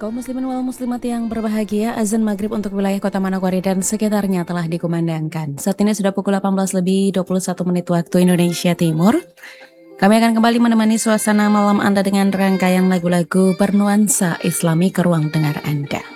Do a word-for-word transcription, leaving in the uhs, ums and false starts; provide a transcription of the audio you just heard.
Kaum muslimin wal muslimat yang berbahagia, azan maghrib untuk wilayah kota Manokwari dan sekitarnya telah dikumandangkan. Saat ini sudah pukul delapan belas lebih dua puluh satu menit waktu Indonesia Timur. Kami akan kembali menemani suasana malam Anda dengan rangkaian lagu-lagu bernuansa Islami ke ruang dengar Anda.